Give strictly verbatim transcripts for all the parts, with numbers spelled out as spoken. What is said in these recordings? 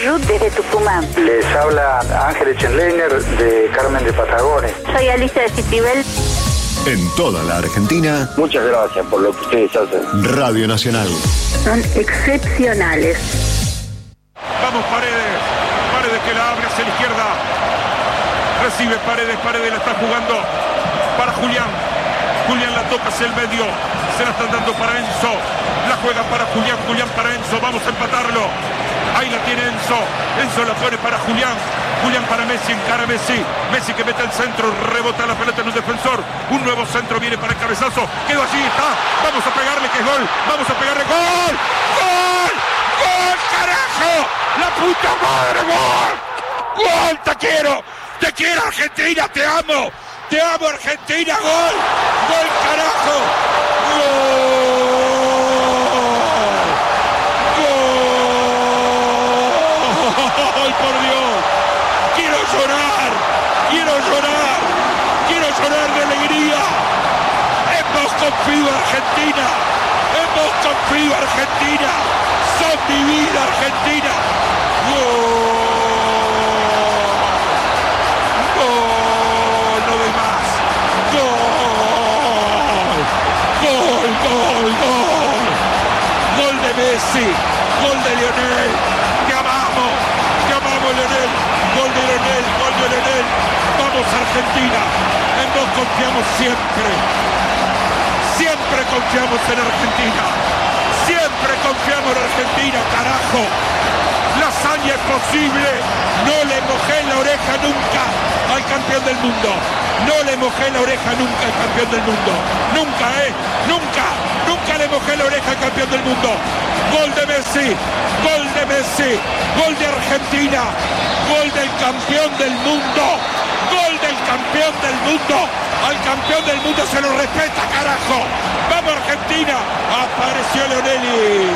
Ruth desde Tucumán. Les habla Ángel Echenleiner de Carmen de Patagones. Soy Alicia de Citibel. En toda la Argentina. Muchas gracias por lo que ustedes hacen. Radio Nacional. Son excepcionales. Vamos Paredes. Paredes que la abre hacia la izquierda. Recibe Paredes. Paredes la está jugando para Julián. Julián la toca hacia el medio. Se la están dando para Enzo. La juega para Julián. Julián para Enzo. Vamos a empatarlo. Ahí la tiene Enzo. Enzo la pone para Julián. Julián para Messi, encara a Messi. Messi que mete el centro, rebota la pelota en un defensor. Un nuevo centro viene para el cabezazo. Quedó allí, está. Vamos a pegarle que es gol. Vamos a pegarle gol. ¡Gol! ¡Gol, carajo! ¡La puta madre, gol! ¡Gol, te quiero! ¡Te quiero, Argentina! ¡Te amo! ¡Te amo, Argentina! ¡Gol! ¡Gol, carajo! ¡Gol! ¡Ay, por Dios! ¡Quiero llorar! ¡Quiero llorar! ¡Quiero llorar de alegría! ¡Hemos confiado Argentina! ¡Hemos confiado Argentina! ¡Son mi vida, Argentina! ¡Gol! ¡Gol! ¡No doy más! ¡Gol! ¡Gol, gol, gol! ¡Gol de Messi! ¡Gol de Lionel! ¡Te amamos! ¡Te amamos, Lionel! ¡Gol de Lionel! ¡Gol de Lionel! ¡Vamos, Argentina! En vos confiamos siempre. Siempre confiamos en Argentina. Siempre confiamos en Argentina, carajo. La hazaña es posible. No le mojé la oreja nunca al campeón del mundo. No le mojé la oreja nunca al campeón del mundo. Nunca, ¿eh? Nunca. Nunca le mojé la oreja al campeón del mundo. Gol de Messi. Gol de Messi. Gol de Argentina. Gol del campeón del mundo. Gol del campeón del mundo. Al campeón del mundo se lo respeta, carajo. ¡Vamos, Argentina! Apareció Lionelli.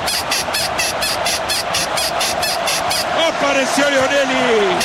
Apareció Lionelli.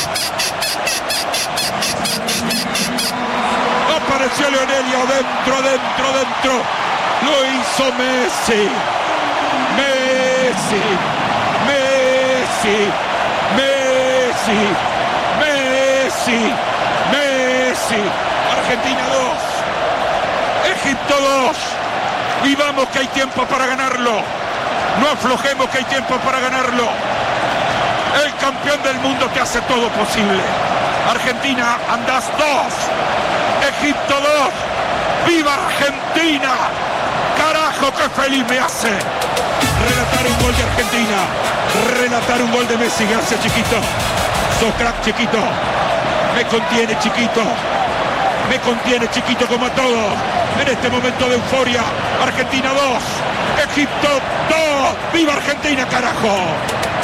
Apareció Lionelli adentro, adentro, adentro. Lo hizo Messi. Messi. Messi. Messi. Messi. Messi. Argentina dos. Egipto dos. Y vamos que hay tiempo para ganarlo. No aflojemos que hay tiempo para ganarlo. El campeón del mundo te hace todo posible. Argentina, andás dos. Egipto dos. ¡Viva Argentina! ¡Carajo, qué feliz me hace! Relatar un gol de Argentina. Relatar un gol de Messi. Gracias, chiquito. Sos crack, chiquito. Me contiene, chiquito. Me contiene, chiquito, como a todos. En este momento de euforia. Argentina dos. Egipto dos. ¡Viva Argentina, carajo!